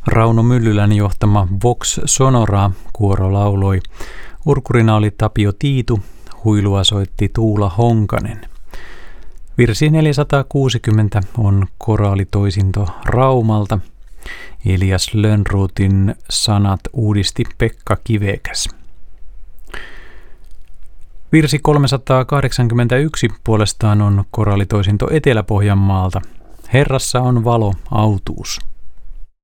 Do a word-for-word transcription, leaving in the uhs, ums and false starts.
Rauno Myllylän johtama Vox Sonora kuoro lauloi. Urkurina oli Tapio Tiitu, huilua soitti Tuula Honkanen. Virsi neljäsataakuusikymmentä on koraalitoisinto Raumalta. Elias Lönnrotin sanat uudisti Pekka Kivekäs. Virsi kolmesataakahdeksankymmentäyksi puolestaan on koraalitoisinto Etelä-Pohjanmaalta. Herrassa on valo, autuus.